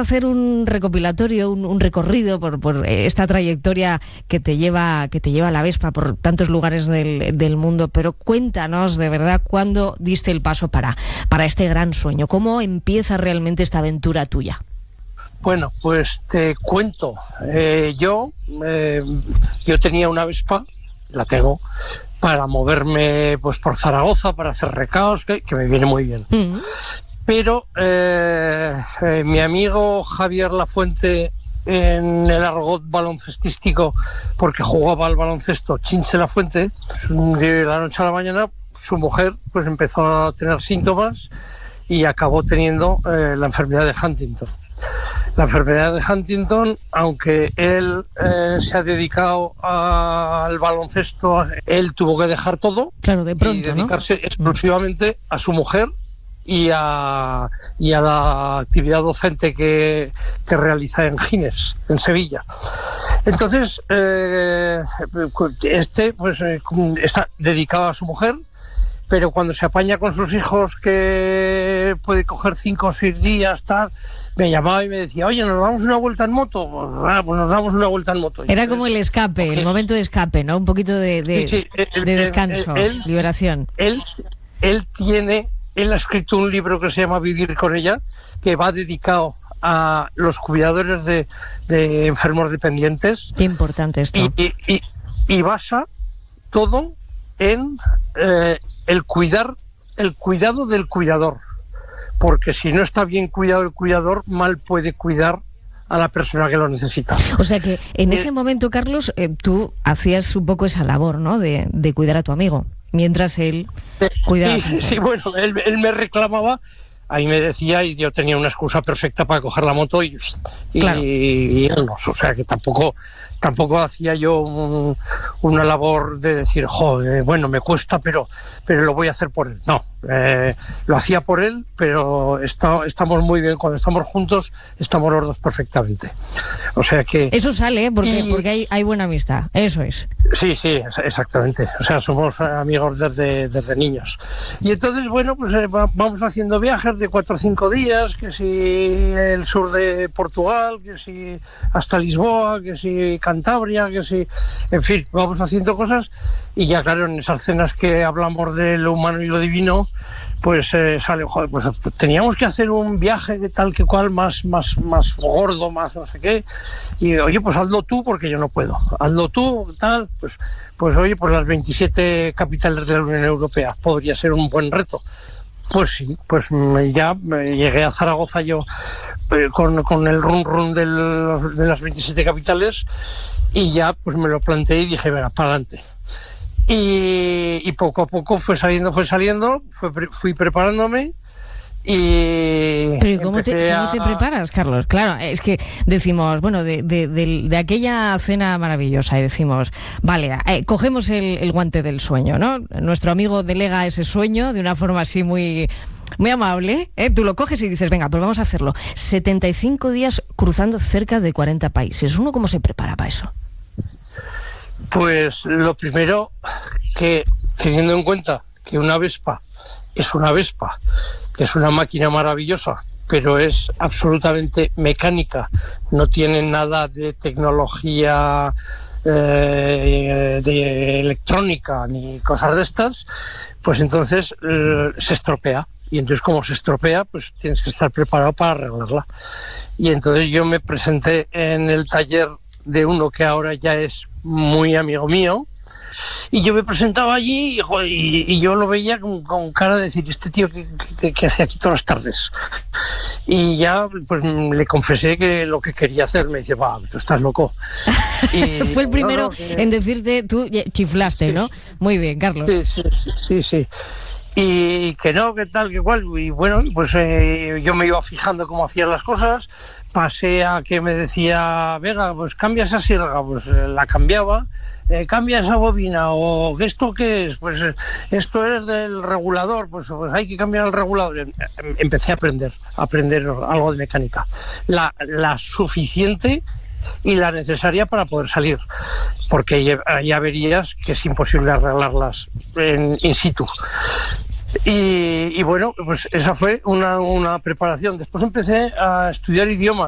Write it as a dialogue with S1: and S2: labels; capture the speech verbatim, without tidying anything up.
S1: hacer un recopilatorio, un, un recorrido por, por esta trayectoria que te lleva que te lleva la Vespa por tantos lugares del, del mundo, pero cuéntanos de verdad cuándo diste el paso para, para este gran sueño. ¿Cómo empieza realmente esta aventura tuya?
S2: Bueno, pues te cuento. Eh, yo, eh, yo tenía una Vespa, la tengo, para moverme pues por Zaragoza, para hacer recados, que, que me viene muy bien. Mm. Pero eh, eh, mi amigo Javier Lafuente, en el argot baloncestístico, porque jugaba al baloncesto, Chinche Lafuente, pues, de la noche a la mañana, su mujer pues empezó a tener síntomas y acabó teniendo eh, la enfermedad de Huntington. La enfermedad de Huntington, aunque él eh, se ha dedicado a, al baloncesto, él tuvo que dejar todo,
S1: claro, de pronto,
S2: y dedicarse, ¿no?, exclusivamente a su mujer y a, y a la actividad docente que, que realiza en Gines, en Sevilla. Entonces, eh, este pues eh, está dedicado a su mujer, pero cuando se apaña con sus hijos, que puede coger cinco o seis días, tal, me llamaba y me decía, oye, ¿nos damos una vuelta en moto? Pues, ah, pues nos damos una vuelta en moto.
S1: Era como el escape, okay, el momento de escape, ¿no? Un poquito de, de, sí, sí, el, de descanso, el, el, liberación.
S2: Él, él tiene, él ha escrito un libro que se llama Vivir con ella, que va dedicado a los cuidadores de, de enfermos dependientes.
S1: Qué importante esto.
S2: Y, y, y, y basa todo en eh, el cuidar, el cuidado del cuidador, porque si no está bien cuidado el cuidador, mal puede cuidar a la persona que lo necesita.
S1: O sea que en eh, ese momento, Carlos, eh, tú hacías un poco esa labor, ¿no?, de, de cuidar a tu amigo, mientras él eh, cuidaba.
S2: Sí, sí, bueno, él, él me reclamaba, ahí me decía, y yo tenía una excusa perfecta para coger la moto y, y, claro. y irnos. O sea que tampoco, tampoco hacía yo un, una labor de decir, joder, bueno, me cuesta, pero, pero lo voy a hacer por él. No, eh, lo hacía por él, pero está, estamos muy bien. Cuando estamos juntos, estamos los dos perfectamente. O sea que...
S1: Eso sale, ¿eh? porque, y, porque hay, hay buena amistad, eso es.
S2: Sí, sí, exactamente. O sea, somos amigos desde, desde niños. Y entonces, bueno, pues eh, vamos haciendo viajes de cuatro o cinco días, que si el sur de Portugal, que si hasta Lisboa, que si Cantabria, que si... En fin, vamos haciendo cosas y ya, claro, en esas cenas que hablamos de lo humano y lo divino, pues eh, sale, joder, pues teníamos que hacer un viaje de tal que cual, más, más, más gordo, más no sé qué, y oye, pues hazlo tú porque yo no puedo, hazlo tú, tal, pues, pues oye, pues las veintisiete capitales de la Unión Europea podría ser un buen reto. Pues sí, pues ya llegué a Zaragoza yo eh, con, con el run run de, los, de las veintisiete capitales y ya pues me lo planteé y dije, venga, para adelante. Y, y poco a poco fue saliendo, fue saliendo, fue, fui preparándome y...
S1: Pero ¿cómo te, ¿cómo te preparas, Carlos? Claro, es que decimos, bueno, de, de, de, de aquella cena maravillosa y decimos, vale, eh, cogemos el, el guante del sueño, ¿no? Nuestro amigo delega ese sueño de una forma así muy... muy amable, ¿eh? Tú lo coges y dices, venga, pues vamos a hacerlo. setenta y cinco días cruzando cerca de cuarenta países. ¿Uno cómo se prepara para eso?
S2: Pues lo primero, que teniendo en cuenta que una Vespa es una Vespa, que es una máquina maravillosa, pero es absolutamente mecánica, no tiene nada de tecnología eh, de electrónica ni cosas de estas, pues entonces eh, se estropea. Y entonces, como se estropea, pues tienes que estar preparado para arreglarla. Y entonces yo me presenté en el taller de uno que ahora ya es muy amigo mío, y yo me presentaba allí y, joder, y, y yo lo veía con, con cara de decir, este tío que, que, que hace aquí todas las tardes. Y ya pues le confesé que lo que quería hacer. Me dice, va, tú estás loco.
S1: Y, fue el primero no, no, que... en decirte, tú chiflaste, sí, ¿no? Muy bien, Carlos.
S2: Sí, sí, sí, sí. Y que no, que tal, que cual. Y bueno, pues eh, yo me iba fijando cómo hacían las cosas. Pasé a que me decía, venga, pues cambia esa sierra, pues eh, la cambiaba. Eh, cambia esa bobina, o ¿esto qué es? Pues eh, esto es del regulador, pues, pues hay que cambiar el regulador. Empecé a aprender, a aprender algo de mecánica. La, la suficiente y la necesaria para poder salir, porque ya, ya verías que es imposible arreglarlas en in situ. Y, y bueno, pues esa fue una, una preparación. Después empecé a estudiar idiomas.